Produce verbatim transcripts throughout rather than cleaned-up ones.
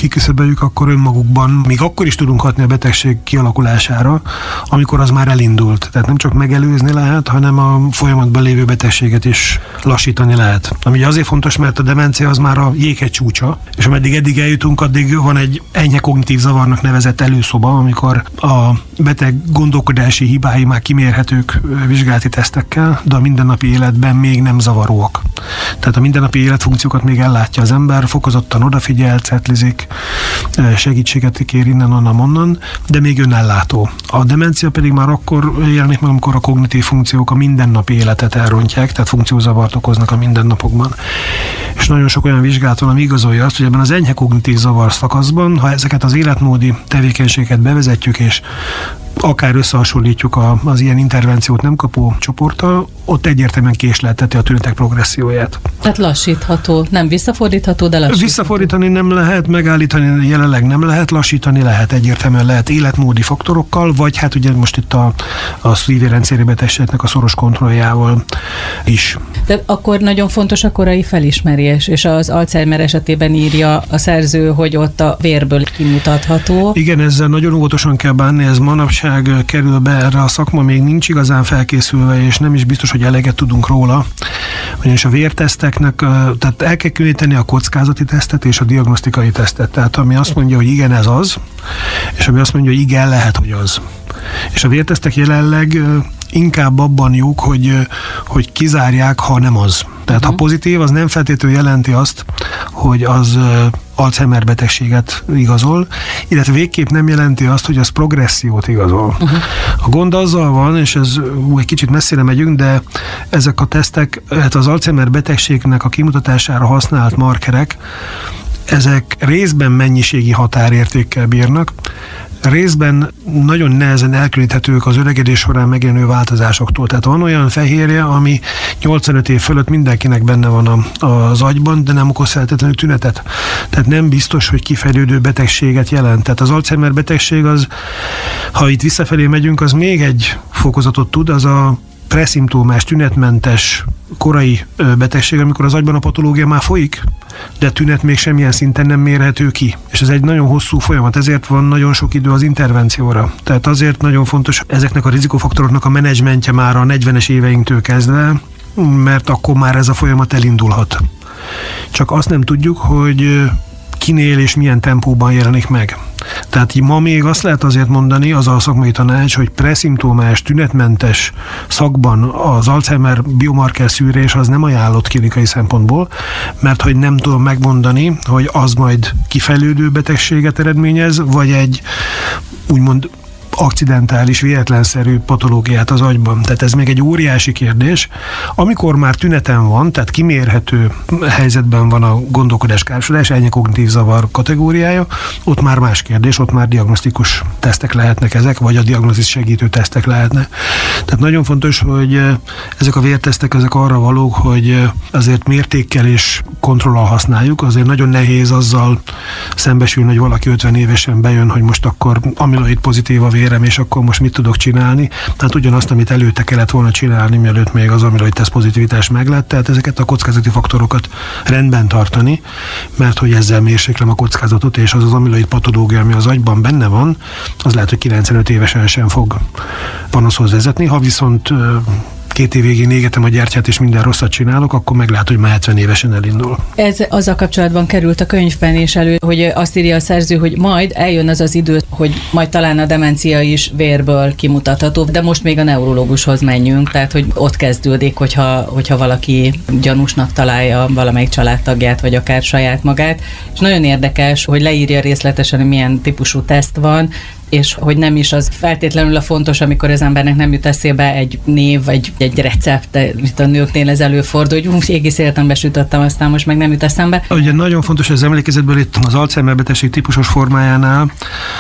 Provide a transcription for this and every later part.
kiküszöböljük, akkor önmagukban még akkor is tudunk hatni a betegség kialakulására, amikor az már elindult. Tehát nem csak megelőzni lehet, hanem a folyamatban lévő betegséget is lassítani lehet. Ami azért fontos, mert a demencia az már a jéghegy csúcsa, és ameddig eddig eljutunk, addig van egy enyhe kognitív zavarnak nevezett előszoba, amikor a beteg gondolkodási hibái már kimérhetők vizsgálati tesztekkel, de a mindennapi életben még nem zavaróak. Tehát a mindennapi életfunkciókat még ellátja az ember, fokozottan odafigyel, cetlizik, segítséget kér innen, onnan, onnan, de még önellátó. A demencia pedig már akkor jelenik meg, amikor a kognitív funkciók a mindennapi életet elrontják, tehát funkciózavart okoznak a mindennapokban. És nagyon sok olyan vizsgálat van, ami igazolja azt, hogy ebben az enyhe kognitív zavar szakaszban, ha ezeket az életmódi tevékenységeket bevezetjük, és akár összehasonlítjuk a, az ilyen intervenciót nem kapó csoporttal, ott egyértelműen késlelteti a tünetek progresszióját. Tehát lassítható, nem visszafordítható, de lassítható. Visszafordítani nem lehet, megállítani jelenleg nem lehet, lassítani lehet, egyértelműen lehet életmódi faktorokkal, vagy hát ugye most itt a, a szívérendszeri betegségnek a szoros kontrolljával is. De akkor nagyon fontos a korai felismerés, és az Alzheimer esetében írja a szerző, hogy ott a vérből kimutatható. Igen, ezzel nagyon óvatosan kell bánni, ez manapság kerül be, erre a szakma még nincs igazán felkészülve, és nem is biztos, hogy eleget tudunk róla. Ugyanis a vérteszteknek, tehát el kell különíteni a kockázati tesztet és a diagnosztikai tesztet. Tehát ami azt mondja, hogy igen, ez az, és ami azt mondja, hogy igen, lehet, hogy az. És a vértesztek jelenleg inkább abban jók, hogy, hogy kizárják, ha nem az. Tehát uh-huh. ha pozitív, az nem feltétlenül jelenti azt, hogy az Alzheimer betegséget igazol, illetve végképp nem jelenti azt, hogy az progressziót igazol. Uh-huh. A gond azzal van, és ez ú, egy kicsit messzire megyünk, de ezek a tesztek, hát az Alzheimer betegségnek a kimutatására használt markerek, ezek részben mennyiségi határértékkel bírnak, részben nagyon nehezen elkülöníthetők az öregedés során megjelenő változásoktól. Tehát van olyan fehérje, ami nyolcvanöt év fölött mindenkinek benne van a, az agyban, de nem okoz feltétlenül tünetet. Tehát nem biztos, hogy kifejlődő betegséget jelent. Tehát az Alzheimer betegség az, ha itt visszafelé megyünk, az még egy fokozatot tud, az a preszimptomás, tünetmentes korai betegség, amikor az agyban a patológia már folyik, de tünet még semmilyen szinten nem mérhető ki. És ez egy nagyon hosszú folyamat, ezért van nagyon sok idő az intervencióra. Tehát azért nagyon fontos ezeknek a rizikofaktoroknak a menedzsmentje már a negyvenes éveinktől kezdve, mert akkor már ez a folyamat elindulhat. Csak azt nem tudjuk, hogy kinél és milyen tempóban jelenik meg. Tehát ma még azt lehet azért mondani, az a szakmai tanács, hogy preszimptomás, tünetmentes szakban az Alzheimer biomarker szűrés az nem ajánlott klinikai szempontból, mert hogy nem tudom megmondani, hogy az majd kifejlődő betegséget eredményez, vagy egy úgymond akcidentális, véletlenszerű patológiát az agyban. Tehát ez még egy óriási kérdés. Amikor már tüneten van, tehát kimérhető helyzetben van a gondolkodáskárosulás, ennyi kognitív zavar kategóriája, ott már más kérdés, ott már diagnosztikus tesztek lehetnek ezek, vagy a diagnózis segítő tesztek lehetnek. Tehát nagyon fontos, hogy ezek a vértesztek, ezek arra valók, hogy azért mértékkel és kontrollal használjuk, azért nagyon nehéz azzal szembesülni, hogy valaki ötven évesen bejön, hogy most akkor amiloid pozitív a vérem, és akkor most mit tudok csinálni. Tehát ugyanazt, amit előtte kellett volna csinálni, mielőtt még az amiloid teszt pozitivitás meglett, tehát ezeket a kockázati faktorokat rendben tartani, mert hogy ezzel mérséklem a kockázatot, és az az amiloid patológia, ami az agyban benne van, az lehet, hogy kilencvenöt évesen sem fog panaszhoz vezetni. Ha viszont két év végén égetem a gyertyát, és minden rosszat csinálok, akkor meg lehet, hogy már hetven évesen elindul. Ez azzal kapcsolatban került a könyvben is elő, hogy azt írja a szerző, hogy majd eljön az az idő, hogy majd talán a demencia is vérből kimutatható, de most még a neurológushoz menjünk, tehát hogy ott kezdődik, hogyha, hogyha valaki gyanúsnak találja valamelyik családtagját, vagy akár saját magát. És nagyon érdekes, hogy leírja részletesen, hogy milyen típusú teszt van, és hogy nem is az feltétlenül a fontos, amikor az embernek nem jut eszébe egy név, vagy egy recept, itt a nőknél ez előfordul, hogy úgy egész életemben sütöttem, aztán most meg nem jut eszembe. Ugye nagyon fontos az emlékezetből itt az Alzheimer betegség típusos formájánál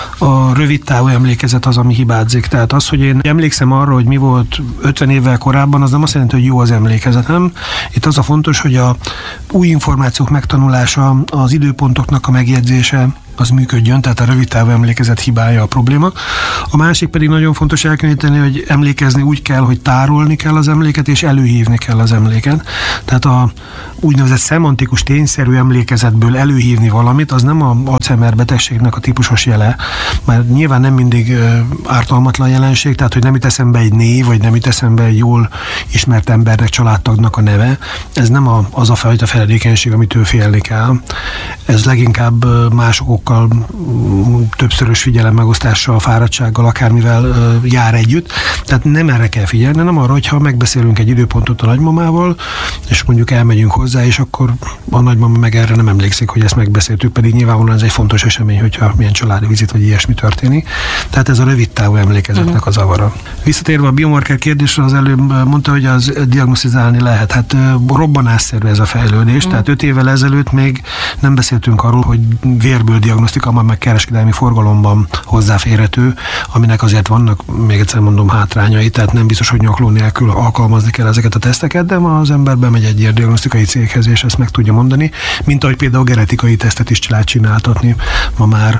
a rövid távú emlékezet az, ami hibázik. Tehát az, hogy én emlékszem arra, hogy mi volt ötven évvel korábban, az nem azt jelenti, hogy jó az emlékezetem. Itt az a fontos, hogy a új információk megtanulása, az időpontoknak a megjegyzése, az működjön, tehát a rövidtávú emlékezet hibája a probléma. A másik pedig nagyon fontos elkülöníteni, hogy emlékezni úgy kell, hogy tárolni kell az emléket, és előhívni kell az emléket. Tehát a úgynevezett szemantikus tényszerű emlékezetből előhívni valamit, az nem a Alzheimer betegségnek a típusos jele, mert nyilván nem mindig ártalmatlan jelenség, tehát hogy nem jut eszembe egy név, vagy nem jut eszembe egy jól ismert embernek, családtagnak a neve. Ez nem a, az a fajta feledékenység, amitől félni kell. Ez leginkább mások okkal, többszörös figyelemmegosztással, fáradtsággal, akármivel jár együtt. Tehát nem erre kell figyelni, nem arra, hogyha megbeszélünk egy időpontot a nagymamával, és mondjuk elmegyünk hozzá, és akkor a nagymama meg erre nem emlékszik, hogy ezt megbeszéltük, pedig nyilvánvalóan ez egy fontos esemény, hogyha milyen családi vizit vagy ilyesmi történik. Tehát ez a rövid távú emlékezetnek a zavara. Visszatérve a biomarker kérdésre, az előbb mondta, hogy az diagnosztizálni lehet. Hát robbanásszerű ez a fejlődés, mm. tehát öt évvel ezelőtt még nem beszéltünk arról, hogy vérből diagnosztika, meg kereskedelmi forgalomban hozzáférhető, aminek azért vannak, még egyszer mondom, hátrányai, tehát nem biztos, hogy nyakló nélkül alkalmazni kell ezeket a teszteket, de ma az ember bemegy egy ilyen diagnosztikai céghez, és ezt meg tudja mondani, mint ahogy például genetikai tesztet is lehet csináltatni ma már,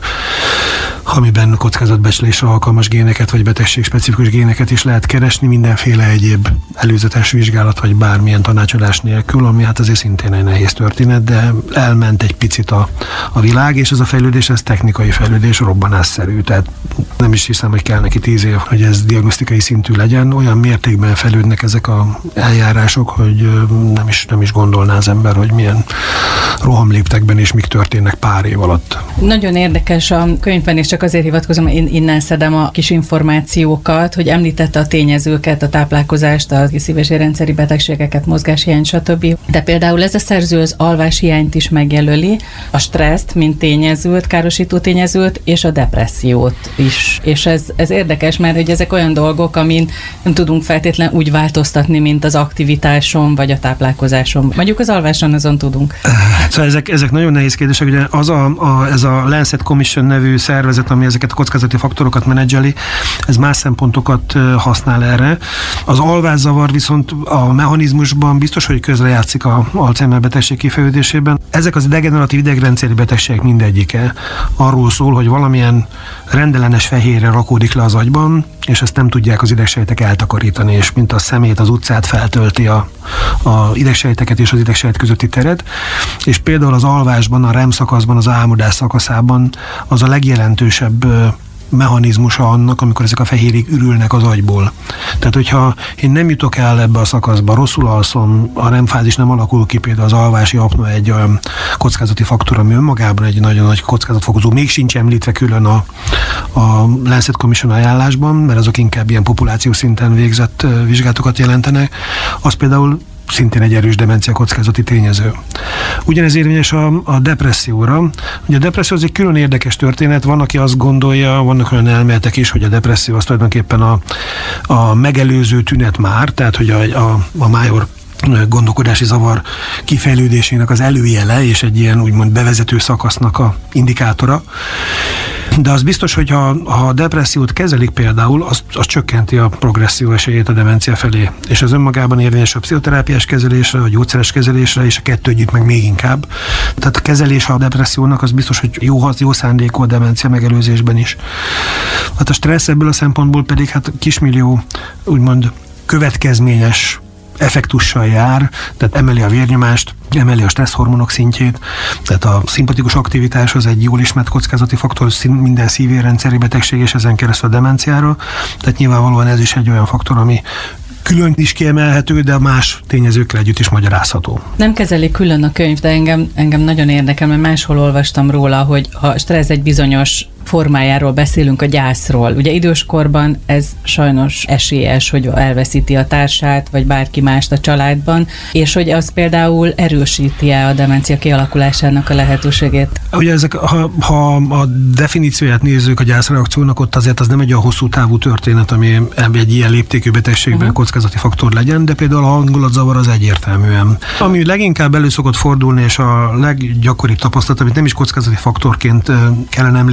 amiben kockázatbecslésre alkalmas géneket, vagy betegségspecifikus géneket is lehet keresni, mindenféle egyéb előzetes vizsgálat, vagy bármilyen tanácsadás nélkül, ami hát azért szintén egy nehéz történet, de elment egy picit a, a világ, és ez a fejlődés, ez technikai fejlődés, robbanásszerű, tehát nem is hiszem, hogy kell neki tíz év, hogy ez diagnosztikai szintű legyen. Olyan mértékben fejlődnek ezek a eljárások, hogy nem is, nem is gondolná az ember, hogy milyen rohamléptekben és mik történnek pár év alatt. Nagyon érdekes a könyvben, és csak azért hivatkozom, én innen szedem a kis információkat, hogy említette a tényezőket, a táplálkozást, a szív- és érrendszeri betegségeket, mozgáshiány, stb. De például ez a szerző az alváshiányt is megjelöli, a stresszt, mint tényezőt, károsító tényezőt, és a depressziót is. És ez, ez érdekes, mert hogy ezek olyan dolgok, amin nem tudunk feltétlenül úgy változtatni, mint az aktivitáson, vagy a táplálkozáson. Mondjuk az alváson azon tudunk. Szóval ezek, ezek nagyon nehéz kérdések, ugye az a, a, ez a Lancet Commission nevű szervezet, ami ezeket a kockázati faktorokat menedzseli, ez más szempontokat használ erre. Az alvászavar viszont a mechanizmusban biztos, hogy közrejátszik a Alzheimer betegség kifejlődésében. Ezek az degeneratív idegrendszeri betegségek mindegyike arról szól, hogy valamilyen rendellenes fehérre rakódik le az agyban, és ezt nem tudják az idegsejtek eltakarítani, és mint a szemét, az utcát feltölti a, a idegsejteket és az idegsejt közötti teret, és például az alvásban, a REM szakaszban, az álmodás szakaszában az a legjelentősebb mechanizmusa annak, amikor ezek a fehérjék ürülnek az agyból. Tehát, hogyha én nem jutok el ebbe a szakaszba, rosszul alszom, a REM fázis nem alakul ki, például az alvási apnoa egy olyan kockázati faktor, ami önmagában egy nagyon nagy kockázatfokozó, még sincs említve külön a, a Lancet Commission ajánlásban, mert azok inkább ilyen populáció szinten végzett vizsgálatokat jelentenek. Az például szintén egy erős demencia kockázati tényező. Ugyanez érvényes a, a depresszióra. Ugye a depresszió az egy külön érdekes történet, van, aki azt gondolja, vannak olyan elméletek is, hogy a depresszió az tulajdonképpen a, a megelőző tünet már, tehát hogy a, a, a májor gondolkodási zavar kifejlődésének az előjele, és egy ilyen úgymond bevezető szakasznak a indikátora. De az biztos, hogy ha, ha a depressziót kezelik például, az, az csökkenti a progresszió esélyét a demencia felé. És az önmagában érvényes a pszichoterápiás kezelésre, a gyógyszeres kezelésre, és a kettő együtt meg még inkább. Tehát a kezelés a depressziónak az biztos, hogy jó, jó szándékú a demencia megelőzésben is. Hát a stressz ebből a szempontból pedig hát kismillió úgymond következményes effektussal jár, tehát emeli a vérnyomást, emeli a stresszhormonok szintjét, tehát a szimpatikus aktivitás az egy jól ismert kockázati faktor minden szív-érrendszeri betegség, és ezen keresztül a demenciára, tehát nyilvánvalóan ez is egy olyan faktor, ami külön is kiemelhető, de más tényezőkkel együtt is magyarázható. Nem kezeli külön a könyv, de engem, engem nagyon érdekel, mert máshol olvastam róla, hogy ha stressz egy bizonyos formájáról beszélünk, a gyászról. Ugye időskorban ez sajnos esélyes, hogy elveszíti a társát, vagy bárki mást a családban, és hogy az például erősíti-e a demencia kialakulásának a lehetőségét? Ugye ezek, ha, ha a definícióját nézzük a gyászreakciónak, ott azért az nem egy olyan hosszú távú történet, ami egy ilyen léptékű betegségben uh-huh. kockázati faktor legyen, de például a hangulatzavar az egyértelműen. Ami leginkább elő szokott fordulni, és a leggyakoribb tapasztalat, amit nem is kockázati faktorként kellene említeni,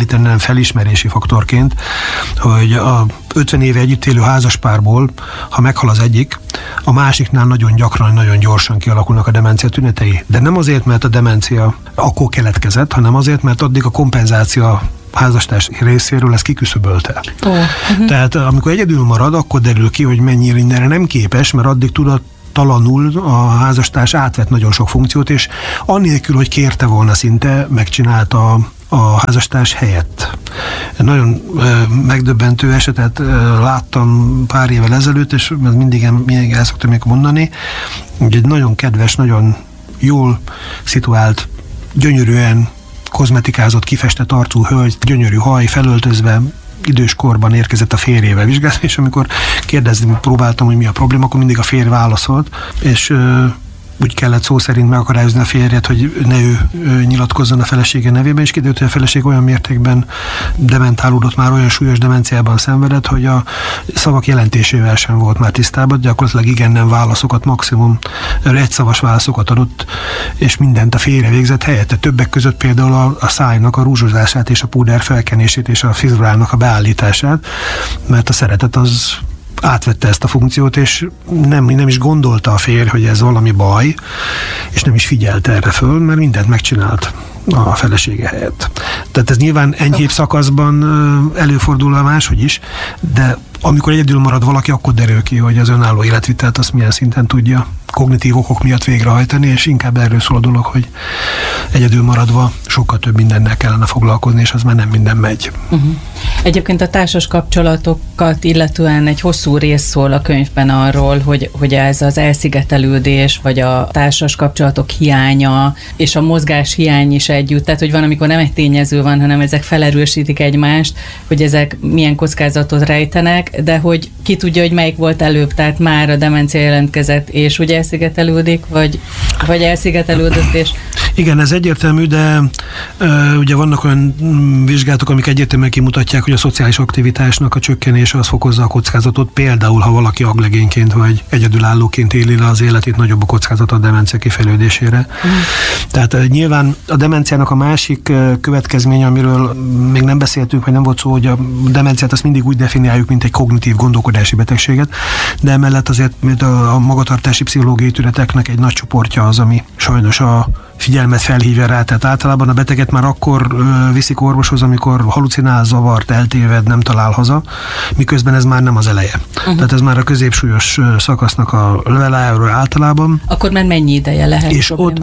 felismerési faktorként, hogy a ötven éve együtt élő házaspárból, ha meghal az egyik, a másiknál nagyon gyakran, nagyon gyorsan kialakulnak a demencia tünetei. De nem azért, mert a demencia akkor keletkezett, hanem azért, mert addig a kompenzáció a házastárs részéről ezt kiküszöbölte. Oh. Uh-huh. Tehát amikor egyedül marad, akkor derül ki, hogy mennyire mindenre nem képes, mert addig tudat talanul a házastárs átvett nagyon sok funkciót, és annélkül, hogy kérte volna szinte, megcsinálta a, a házastárs helyett. Nagyon e, megdöbbentő esetet e, láttam pár évvel ezelőtt, és mindig, mindig el szoktam még mondani, hogy egy nagyon kedves, nagyon jól szituált, gyönyörűen kozmetikázott, kifestett arcú hölgy, gyönyörű haj, felöltözve, idős korban érkezett a férjével vizsgálni, és amikor kérdezni próbáltam, hogy mi a probléma, akkor mindig a férj válaszolt, és ö, úgy kellett szó szerint megakadályozni a férjet, hogy ne ő, ő nyilatkozzon a felesége nevében, és kiderült, hogy a feleség olyan mértékben dementálódott, már olyan súlyos demenciában szenvedett, hogy a szavak jelentésével sem volt már tisztában, gyakorlatilag igen-nem válaszokat, maximum egyszavas válaszokat adott, és mindent a férje végzett helyette. Többek között például a, a szájnak a rúzsozását és a púder felkenését és a frizurának a beállítását, mert a szeretet az átvette ezt a funkciót, és nem, nem is gondolta a férj, hogy ez valami baj, és nem is figyelte erre föl, mert mindent megcsinált a felesége helyett. Tehát ez nyilván enyhébb szakaszban előfordul a máshogy is, de amikor egyedül marad valaki, akkor derül ki, hogy az önálló életvitelt azt milyen szinten tudja kognitív okok miatt végrehajtani, és inkább erről szól a dolog, hogy egyedül maradva sokkal több mindennel kellene foglalkozni, és az már nem minden megy. Uh-huh. Egyébként a társas kapcsolatokat illetően egy hosszú rész szól a könyvben arról, hogy, hogy ez az elszigetelődés, vagy a társas kapcsolatok hiánya, és a mozgás hiány is együtt, tehát hogy van, amikor nem egy tényező van, hanem ezek felerősítik egymást, hogy ezek milyen kockázatot rejtenek, de hogy ki tudja, hogy melyik volt előbb, tehát már a demencia jelentkezett, és ugye elszigetelődik, vagy, vagy elszigetelődött, és... Igen, ez egyértelmű, de uh, ugye vannak olyan vizsgálatok, amik egyértelműen kimutatják, hogy a szociális aktivitásnak a csökkenése az fokozza a kockázatot. Például, ha valaki aglegényként vagy egyedülállóként éli le az életét, nagyobb a kockázat a demencia kifejlődésére. Mm. Tehát uh, nyilván a demenciának a másik uh, következménye, amiről még nem beszéltünk, vagy nem volt szó, hogy a demenciát azt mindig úgy definiáljuk, mint egy kognitív gondolkodási betegséget, de emellett azért a, a magatartási pszichológiai tüneteknek egy nagy csoportja az, ami sajnos a figyelmet felhívja rá, tehát általában a beteget már akkor ö, viszik orvoshoz, amikor halucinál, zavart, eltéved, nem talál haza, miközben ez már nem az eleje. Uh-huh. Tehát ez már a középsúlyos szakasznak a levelájáról általában. Akkor már mennyi ideje lehet? És ott,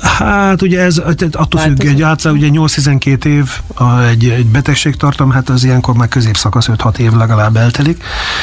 hát ugye ez attól függ, egy általában ugye nyolc-tizenkét év a, egy, egy betegségtartam, hát az ilyenkor már középszakasz öt-hat év legalább eltelik.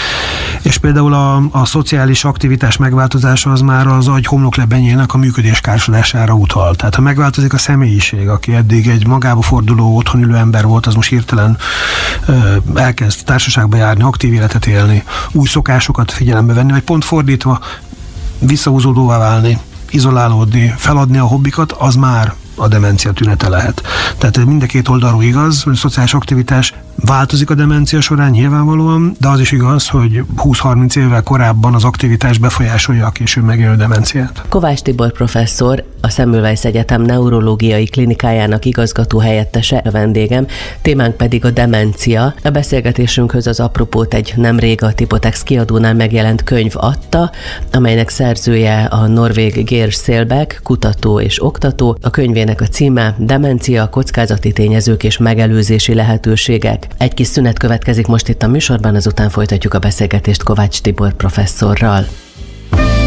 És például a, a szociális aktivitás megváltozása az már az agy homloklebenyének a működéskárosodására utal. Tehát ha megváltozik a személyiség, aki eddig egy magába forduló, otthon ülő ember volt, az most hirtelen ö, elkezd társaságba járni, aktív életet élni, új szokásokat figyelembe venni, vagy pont fordítva visszahúzódóvá válni, izolálódni, feladni a hobbikat, az már a demencia tünete lehet. Tehát mind a két oldalról igaz, hogy a szociális aktivitás változik a demencia során nyilvánvalóan, de az is igaz, hogy húsz-harminc évvel korábban az aktivitás befolyásolja a később megjelenő demenciát. Kovács Tibor professzor, a Semmelweis Egyetem neurológiai klinikájának igazgató helyettese a vendégem, témánk pedig a demencia. A beszélgetésünkhöz az apropót egy nemrég a Tipotex kiadónál megjelent könyv adta, amelynek szerzője a norvég Geir Selbekk, kutató és oktató. A könyvének a címe Demencia, kockázati tényezők és megelőzési lehetőségek. Egy kis szünet következik most itt a műsorban, azután folytatjuk a beszélgetést Kovács Tibor professzorral.